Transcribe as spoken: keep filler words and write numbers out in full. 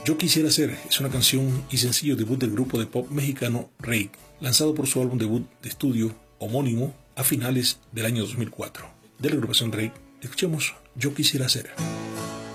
Yo Quisiera Ser es una canción y sencillo debut del grupo de pop mexicano Reik, lanzado por su álbum debut de estudio homónimo a finales del año dos mil cuatro. De la agrupación Reik, escuchemos Yo Quisiera Ser.